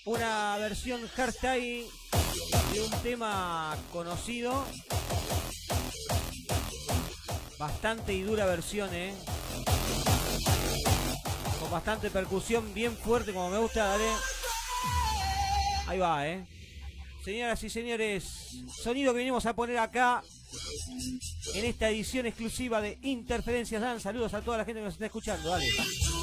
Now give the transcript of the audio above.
Una versión hardstyle de un tema conocido. Bastante y dura versión, con bastante percusión, bien fuerte, como me gusta, dale. Ahí va, Señoras y señores, sonido que venimos a poner acá en esta edición exclusiva de Interferencias Dan. Saludos a toda la gente que nos está escuchando, dale.